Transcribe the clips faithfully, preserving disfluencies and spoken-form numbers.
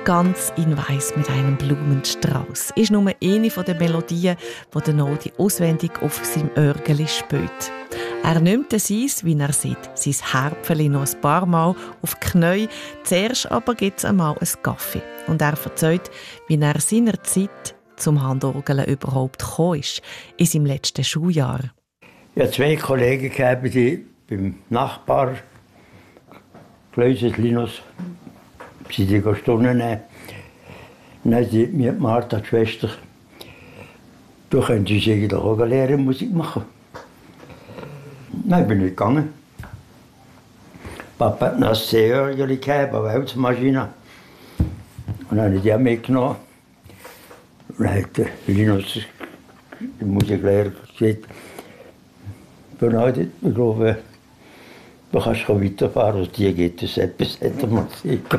«Ganz in Weiß mit einem Blumenstrauß» ist nur eine der Melodien, die der Nodi auswendig auf seinem Örgeli spielt. Er nimmt es eins, wie er sieht, sein Härpfeli noch ein paar Mal auf die Knie. Zuerst aber gibt es einmal einen Kaffee. Und er erzählt, wie er seiner Zeit zum Handorgeln überhaupt gekommen ist, in seinem letzten Schuljahr. Ich hatte zwei Kollegen gehabt, die beim Nachbar Klauses Linus sie die Stunden nehmen. Dann hat sie mir Martha, die Schwester, du könntest eigentlich auch lernen, Musik machen. Nein, ich bin nicht gegangen. Papa hat noch ein C-Orgel gehabt, eine Wälzmaschine. Und dann habe ich die mitgenommen. Und dann hat der Linus, der Musiklehrer, gesagt, Bernhard, ich glaube, du kannst weiterfahren, und die geht es etwas, hätte man Musik.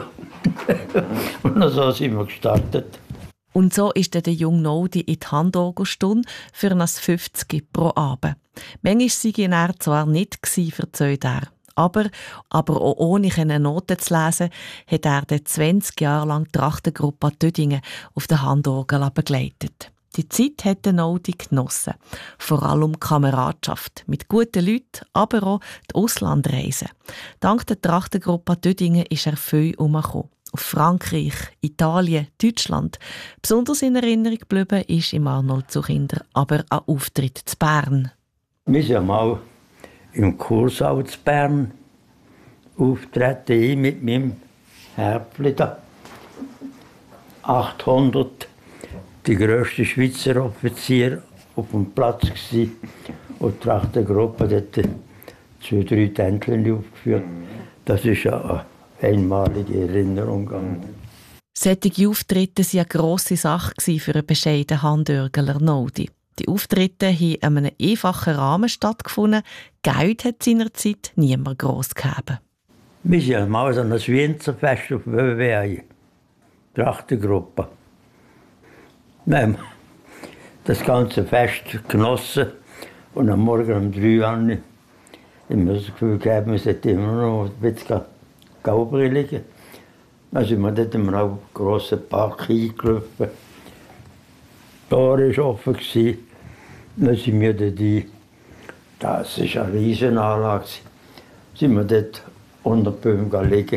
Und dann so sind wir gestartet. Und so ist der junge Nodi in die Handorgelstunde für ein fünfzig pro Abend. Manchmal sei er zwar nicht gsi, erzählt er. Aber, aber auch ohne Noten zu lesen, hat er dann zwanzig Jahre lang die Trachtengruppe Tödingen auf der Handorgel begleitet. Die Zeit hat der Nodi genossen. Vor allem die Kameradschaft mit guten Leuten, aber auch die Auslandreisen. Dank der Trachtengruppe Tödingen ist er viel herumgekommen. Auf Frankreich, Italien, Deutschland. Besonders in Erinnerung geblieben ist im Arnold Zuchinder aber ein Auftritt zu Bern. Wir sind mal im Kursaal zu Bern auftreten, ich mit meinem Härpfli da. achthundert, die grössten Schweizer Offiziere auf dem Platz gewesen. Und die Trachtengruppe hat zwei, drei Tänzchen aufgeführt. Das ist ja einmalige Erinnerung. Solche Auftritte waren eine grosse Sache für einen bescheidenen Handörgler Nodi. Die Auftritte haben in einem einfachen Rahmen stattgefunden. Geld hat seinerzeit niemand gross gegeben. Wir sind mal an einem Winzerfest auf W W I. Trachtengruppe. Wir haben das ganze Fest genossen. Und am Morgen um drei Uhr habe ich mir das Gefühl gehabt, wir sollten immer noch ein bisschen Gaubri liegen. Dann sind wir dort in einem grossen Park eingelaufen. Das Tor war offen. Dann sind wir dort ein, das war eine Riesenanlage, sind wir dort unter den Bäumen liegen.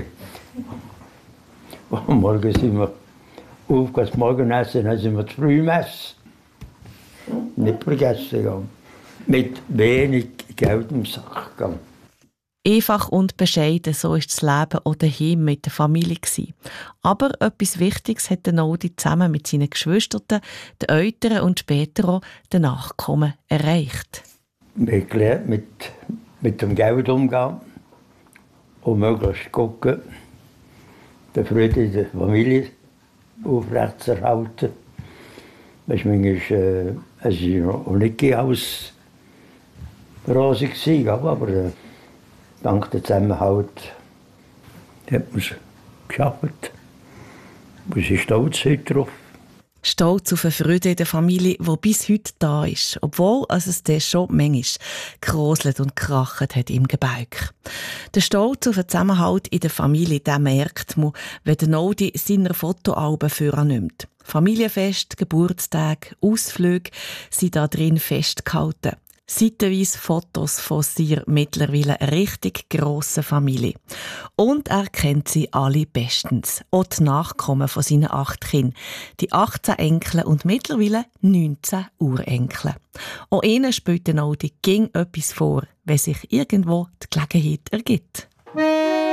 Und morgen sind wir aufgegangen, das Morgenessen, dann sind wir zur Frühmesse. Nicht vergessen, ja. Mit wenig Geld im Sack gegangen. Einfach und bescheiden, so war das Leben auch daheim mit der Familie. Aber etwas Wichtiges hat der Nodi zusammen mit seinen Geschwistern, den Eltern und später auch den Nachkommen erreicht. Wir haben gelernt, mit, mit dem Geld umzugehen und möglichst gucken, den Frieden in der Familie aufrechtzuerhalten. Das war manchmal äh, es war noch nicht alles rosig, aber äh, dank dem Zusammenhalt hat man es geschafft. Wir sind stolz heute drauf. Stolz auf eine Freude in der Familie, die bis heute da ist. Obwohl also es das schon manchmal gekroselt und gekracht hat im Gebälk. Der Stolz auf den Zusammenhalt in der Familie, den merkt man, wenn der Nodi seine Fotoalben vornimmt. Familienfest, Geburtstag, Ausflüge sind da drin festgehalten. Seitenweise Fotos von seiner mittlerweile richtig grossen Familie. Und er kennt sie alle bestens. Auch die Nachkommen von seinen acht Kindern. Die achtzehn Enkel und mittlerweile neunzehn Urenkel. Auch ihnen spielt der Nodi ging etwas vor, wenn sich irgendwo die Gelegenheit ergibt.